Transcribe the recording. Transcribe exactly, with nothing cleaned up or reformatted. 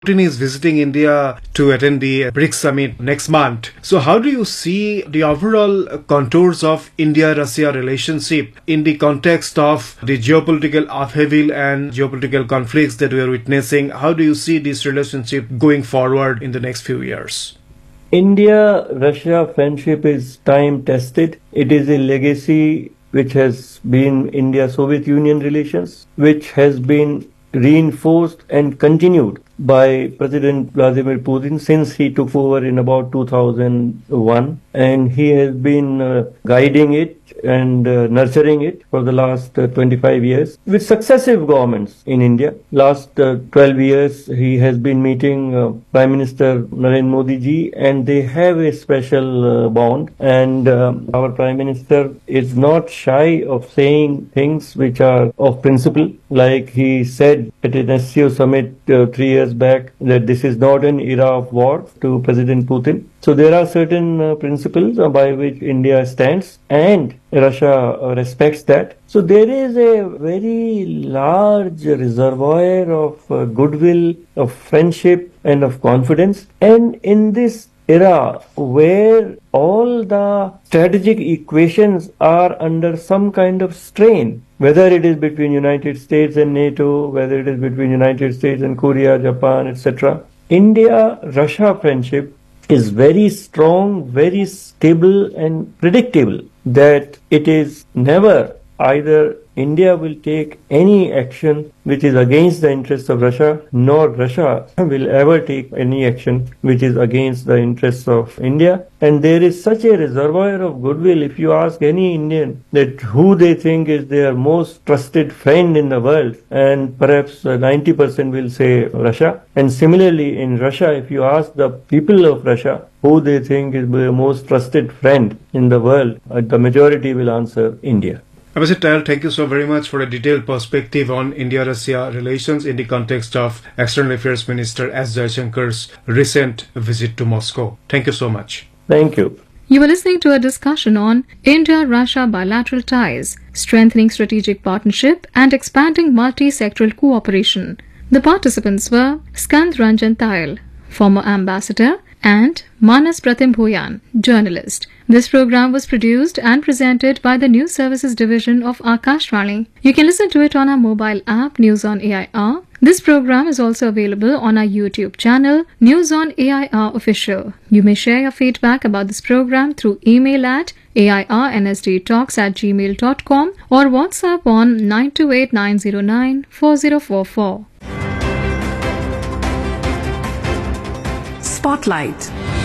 Putin is visiting India to attend the BRICS summit next month. So how do you see the overall contours of India-Russia relationship in the context of the geopolitical upheaval and geopolitical conflicts that we are witnessing? How do you see this relationship going forward in the next few years? India-Russia friendship is time-tested. It is a legacy which has been India-Soviet Union relations, which has been reinforced and continued by President Vladimir Putin since he took over in about two thousand one, and he has been uh, guiding it and uh, nurturing it for the last uh, twenty-five years with successive governments in India. Last uh, twelve years he has been meeting uh, Prime Minister Narendra Modi ji, and they have a special uh, bond, and uh, our Prime Minister is not shy of saying things which are of principle, like he said at an S C O summit uh, three years back that this is not an era of war to President Putin. So there are certain uh, principles uh, by which India stands, and Russia uh, respects that. So there is a very large reservoir of uh, goodwill, of friendship and of confidence. And in this era where all the strategic equations are under some kind of strain, whether it is between United States and NATO, whether it is between United States and Korea, Japan, et cetera, India-Russia friendship is very strong, very stable and predictable, that it is never either India will take any action which is against the interests of Russia, nor Russia will ever take any action which is against the interests of India. And there is such a reservoir of goodwill. If you ask any Indian that who they think is their most trusted friend in the world, and perhaps ninety percent will say Russia. And similarly in Russia, if you ask the people of Russia who they think is their most trusted friend in the world, the majority will answer India. Ambassador Tayal, thank you so very much for a detailed perspective on India-Russia relations in the context of External Affairs Minister S. Jaishankar's recent visit to Moscow. Thank you so much. Thank you. You were listening to a discussion on India-Russia bilateral ties, strengthening strategic partnership and expanding multi-sectoral cooperation. The participants were Skand Ranjan Tayal, former ambassador, and Manas Pratim Bhuyan, journalist. This program was produced and presented by the News Services Division of Akashvani. You can listen to it on our mobile app, News on A I R. This program is also available on our YouTube channel, News on A I R Official. You may share your feedback about this program through email at A I R N S D talks at gmail dot com or WhatsApp on nine two eight nine zero nine four zero four four. Spotlight.